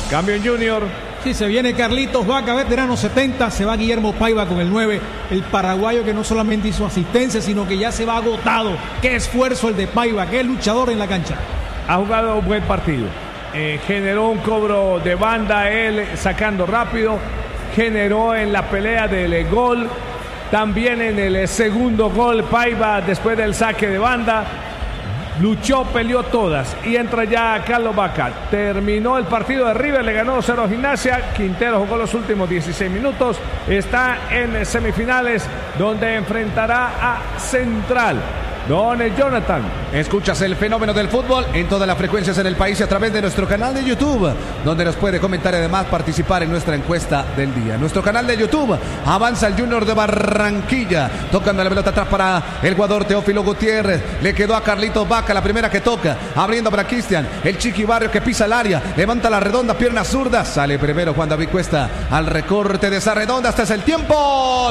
Cambio en Junior. Sí, se viene Carlitos Vaca, veterano 70, se va Guillermo Paiva con el 9, el paraguayo que no solamente hizo asistencia, sino que ya se va agotado. Qué esfuerzo el de Paiva, qué luchador en la cancha. Ha jugado un buen partido. Generó un cobro de banda, él sacando rápido, generó en la pelea del gol, también en el segundo gol Paiva después del saque de banda. Luchó, peleó todas y entra ya Carlos Vaca. Terminó el partido de River, le ganó 2-0 a Gimnasia. Quintero jugó los últimos 16 minutos. Está en semifinales donde enfrentará a Central. Don Jonathan. Escuchas el fenómeno del fútbol en todas las frecuencias en el país y a través de nuestro canal de YouTube, donde nos puede comentar y además participar en nuestra encuesta del día. Nuestro canal de YouTube, avanza el Junior de Barranquilla, tocando la pelota atrás para el jugador Teófilo Gutiérrez, le quedó a Carlitos Vaca, la primera que toca, abriendo para Cristian, el Chiqui Barrio que pisa el área, levanta la redonda, pierna zurda, sale primero Juan David Cuesta al recorte de esa redonda. Este es el tiempo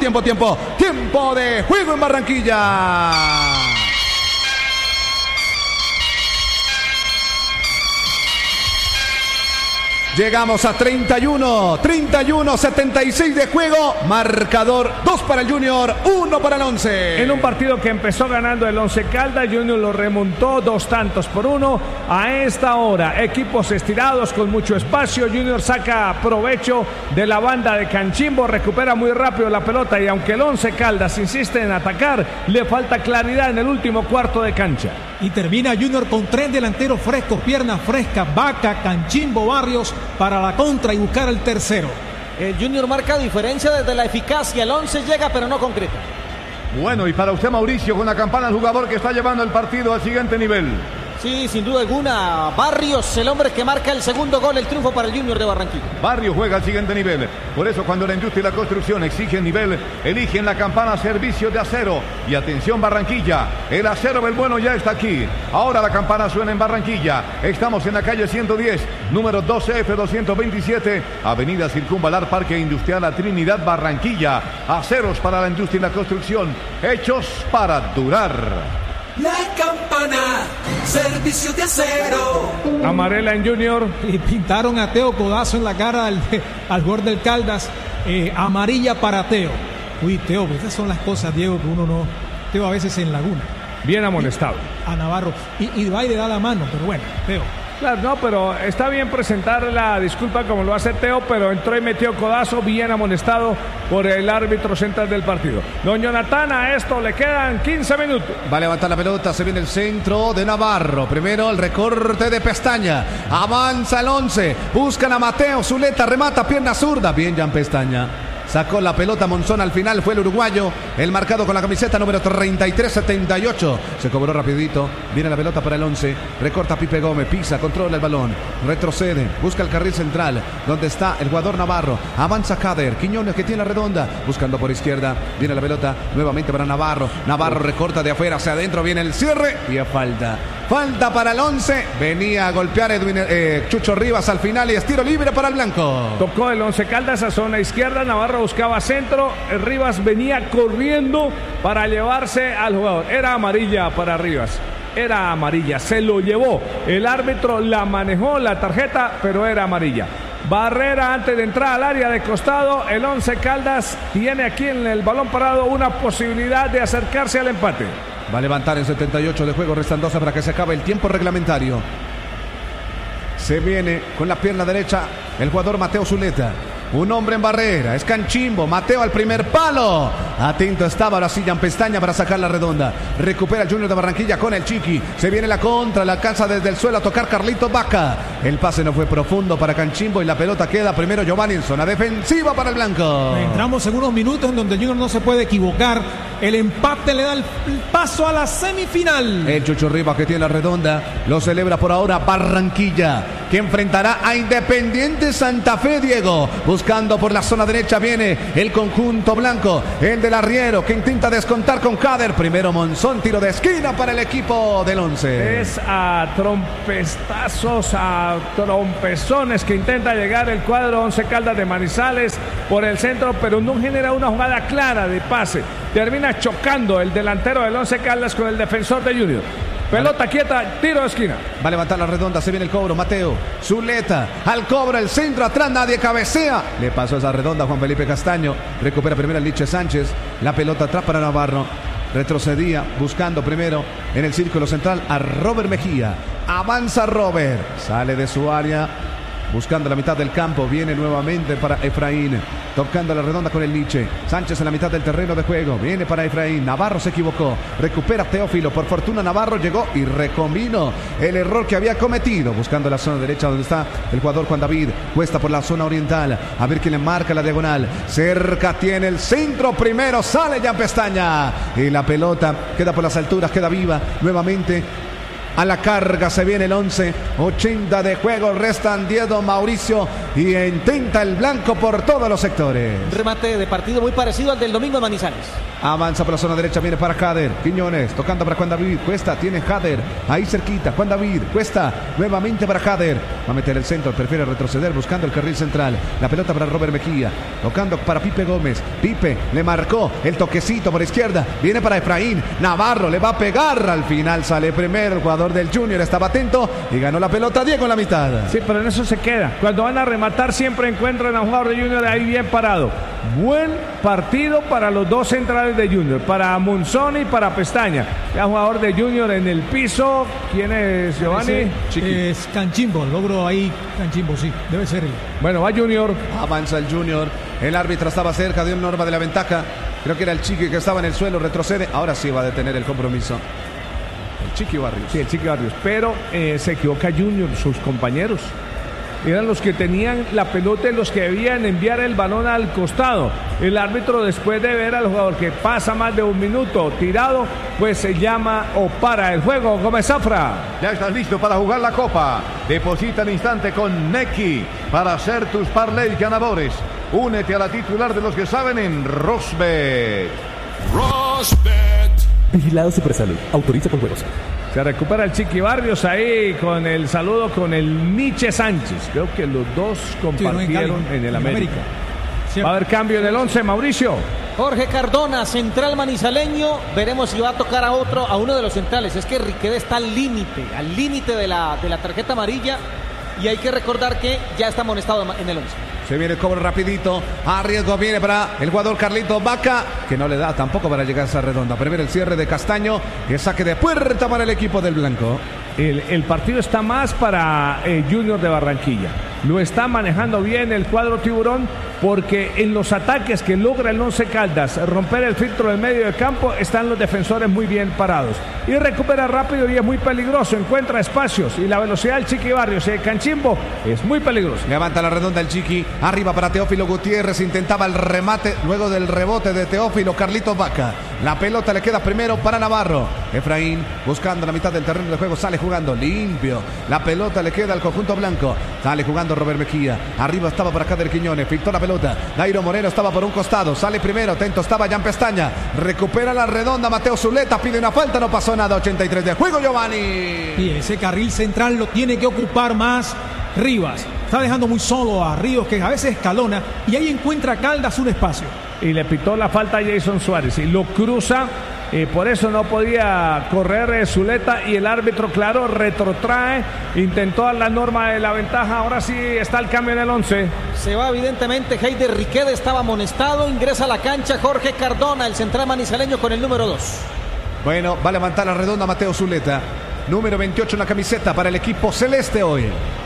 de juego en Barranquilla. Llegamos a 31-76 de juego. Marcador 2 para el Junior, 1 para el Once. En un partido que empezó ganando el Once Caldas, Junior lo remontó 2-1. A esta hora, equipos estirados con mucho espacio. Junior saca provecho de la banda de Canchimbo, recupera muy rápido la pelota y aunque el Once Caldas insiste en atacar, le falta claridad en el último cuarto de cancha. Y termina Junior con 3 delanteros frescos, pierna fresca, Vaca, Canchimbo, Barrios para la contra y buscar el tercero. El Junior marca diferencia desde la eficacia. El 11 llega pero no concreta. Bueno, y para usted, Mauricio, con la campana el jugador que está llevando el partido al siguiente nivel. Sí, sin duda alguna, Barrios, el hombre que marca el segundo gol, el triunfo para el Junior de Barranquilla. Barrios juega al siguiente nivel. Por eso cuando la industria y la construcción exigen nivel, eligen la campana servicio de acero. Y atención Barranquilla, el acero del bueno ya está aquí. Ahora la campana suena en Barranquilla. Estamos en la calle 110, número 12F227, Avenida Circunvalar, Parque Industrial La Trinidad, Barranquilla. Aceros para la industria y la construcción, hechos para durar. La campana, servicio de acero. Amarela en Junior. Y pintaron a Teo codazo en la cara al jugador del Caldas. Amarilla para Teo. Uy, Teo, esas son las cosas, Diego, que uno no... Teo a veces en laguna. Bien amonestado. A Navarro. Y va y le da la mano, pero bueno, Teo. Claro, no, pero está bien presentar la disculpa como lo hace Teo, pero entró y metió codazo, bien amonestado por el árbitro central del partido. Don Jonathan, a esto le quedan 15 minutos. Va a levantar la pelota, se viene el centro de Navarro. Primero el recorte de Pestaña. Avanza el 11, buscan a Mateo Zuleta, remata, pierna zurda. Bien Jan Pestaña. Sacó la pelota Monzón al final, fue el uruguayo, el marcado con la camiseta número 33-78. Se cobró rapidito, viene la pelota para el 11, recorta Pipe Gómez, pisa, controla el balón, retrocede, busca el carril central, donde está el jugador Navarro, avanza Kader, Quiñones que tiene la redonda, buscando por izquierda, viene la pelota nuevamente para Navarro, Navarro recorta de afuera hacia adentro, viene el cierre y a falta. Falta para el 11, venía a golpear Chucho Rivas al final y es tiro libre para el blanco. Tocó el 11 Caldas a zona izquierda, Navarro buscaba centro, Rivas venía corriendo para llevarse al jugador. Era amarilla para Rivas, era amarilla, se lo llevó. El árbitro la manejó la tarjeta, pero era amarilla. Barrera antes de entrar al área de costado. El 11 Caldas tiene aquí en el balón parado una posibilidad de acercarse al empate. Va a levantar en 78 de juego, restan 12 para que se acabe el tiempo reglamentario. Se viene con la pierna derecha el jugador Mateo Zuleta. Un hombre en barrera, es Canchimbo, Mateo al primer palo. Atento estaba ahora sí Jan Pestaña para sacar la redonda. Recupera el Junior de Barranquilla con el Chiqui. Se viene la contra, la alcanza desde el suelo a tocar Carlitos Vaca. El pase no fue profundo para Canchimbo y la pelota queda primero Giovanni en zona defensiva para el blanco. Entramos en unos minutos en donde el Junior no se puede equivocar. El empate le da el paso a la semifinal. El Chucho Rivas que tiene la redonda lo celebra por ahora Barranquilla, que enfrentará a Independiente Santa Fe, Diego. Buscando por la zona derecha viene el conjunto blanco, el del Arriero que intenta descontar con Kader. Primero Monzón, tiro de esquina para el equipo del 11. Es a trompestazos, a trompezones que intenta llegar el cuadro 11 Caldas de Manizales por el centro, pero no genera una jugada clara de pase. Termina chocando el delantero del 11 Caldas con el defensor de Junior. Pelota quieta, tiro de esquina. Va a levantar la redonda, se viene el cobro, Mateo Zuleta, al cobro, el centro, atrás, nadie cabecea. Le pasó esa redonda a Juan Felipe Castaño. Recupera primero el Liche Sánchez. La pelota atrás para Navarro. Retrocedía, buscando primero en el círculo central a Robert Mejía. Avanza Robert, sale de su área, buscando la mitad del campo. Viene nuevamente para Efraín, tocando la redonda con el Liche. Sánchez en la mitad del terreno de juego. Viene para Efraín. Navarro se equivocó. Recupera Teófilo. Por fortuna Navarro llegó y recombinó el error que había cometido. Buscando la zona derecha donde está el jugador Juan David. Cuesta por la zona oriental. A ver quién le marca la diagonal. Cerca tiene el centro. Primero sale Jan Pestaña. Y la pelota queda por las alturas. Queda viva nuevamente. A la carga se viene el 11, 80 de juego, restan 10 don Mauricio y intenta el blanco por todos los sectores. Remate de partido muy parecido al del domingo en Manizales. Avanza por la zona derecha, viene para Jader, Quiñones, tocando para Juan David, Cuesta, tiene Jader, ahí cerquita, Juan David, Cuesta, nuevamente para Jader, va a meter el centro, prefiere retroceder buscando el carril central, la pelota para Robert Mejía, tocando para Pipe Gómez, Pipe le marcó el toquecito por izquierda, viene para Efraín, Navarro le va a pegar, al final sale primero el jugador del Junior, estaba atento y ganó la pelota Diego en la mitad. Sí, pero en eso se queda. Cuando van a rematar siempre encuentran a un jugador de Junior ahí bien parado. Buen partido para los dos centrales de Junior, para Monzón y para Pestaña. Ya jugador de Junior en el piso. ¿Quién es, Giovanni? Es Canchimbo, logro ahí Canchimbo, sí, debe ser él. Bueno, va Junior. Avanza el Junior, el árbitro estaba cerca, dio norma de la ventaja. Creo que era el Chiqui que estaba en el suelo, retrocede. Ahora sí va a detener el compromiso. El Chiqui Barrios. Sí, el Chiqui Barrios. Pero se equivoca Junior, sus compañeros. Eran los que tenían la pelota y los que debían enviar el balón al costado. El árbitro, después de ver al jugador que pasa más de un minuto tirado, pues se llama o para el juego. Gómez Zafra. Ya estás listo para jugar la copa. Deposita al instante con Neki para hacer tus parlays ganadores. Únete a la titular de los que saben en Rosbet. Vigilado Supersalud. Autoriza con juegos. Se recupera el Chiqui Barrios ahí con el saludo con el Liche Sánchez. Creo que los dos compartieron en el América. Va a haber cambio en el 11, Mauricio. Jorge Cardona, central manizaleño. Veremos si va a tocar a uno de los centrales. Es que Riquelme está al límite de la tarjeta amarilla. Y hay que recordar que ya está amonestado en el 11. Se viene el cobro rapidito, a riesgo viene para el jugador Carlitos Vaca, que no le da tampoco para llegar a esa redonda. Primero el cierre de Castaño, el saque de puerta para el equipo del blanco. El partido está más para Junior de Barranquilla. Lo está manejando bien el cuadro tiburón, porque en los ataques que logra el Once Caldas romper el filtro del medio del campo, están los defensores muy bien parados. Y recupera rápido y es muy peligroso, encuentra espacios y la velocidad del Chiqui Barrios y el Canchimbo es muy peligroso. Levanta la redonda el Chiqui, arriba para Teófilo Gutiérrez, intentaba el remate, luego del rebote de Teófilo, Carlitos Vaca. La pelota le queda primero para Navarro. Efraín buscando la mitad del terreno de juego, sale jugando limpio. La pelota le queda al conjunto blanco, sale jugando Robert Mejía. Arriba estaba para Jader Quiñones, filtró la pelota. Dairo Moreno estaba por un costado, sale primero, atento estaba Jan Pestaña. Recupera la redonda Mateo Zuleta, pide una falta, no pasó nada. 83 de juego, Giovanni. Y ese carril central lo tiene que ocupar más Rivas. Está dejando muy solo a Ríos, que a veces escalona, y ahí encuentra Caldas un espacio. Y le pitó la falta a Jason Suárez y lo cruza. Por eso no podía correr Zuleta y el árbitro, claro, retrotrae, intentó dar la norma de la ventaja. Ahora sí está el cambio en el 11. Se va evidentemente Heider Riquelme, estaba amonestado, ingresa a la cancha Jorge Cardona, el central manizaleño con el número 2. Bueno, va a levantar la redonda Mateo Zuleta, número 28 en la camiseta para el equipo celeste hoy.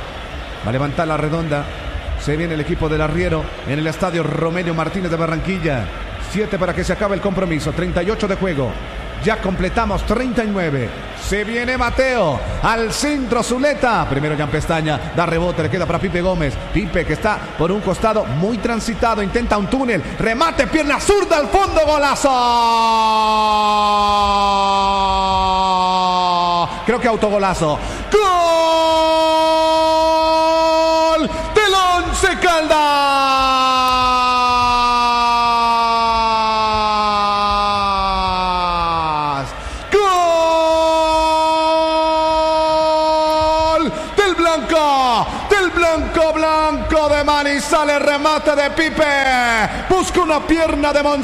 Va a levantar la redonda, se viene el equipo del Arriero en el estadio Romelio Martínez de Barranquilla. 7 para que se acabe el compromiso, 38 de juego. Ya completamos 39. Se viene Mateo al centro, Zuleta. Primero Jan Pestaña, da rebote, le queda para Pipe Gómez. Pipe que está por un costado muy transitado, intenta un túnel, remate, pierna zurda al fondo, golazo. Creo que autogolazo. ¡Gol del Once Caldas! Blanco de Manizales, remate de Pipe, busca una pierna de Monzón.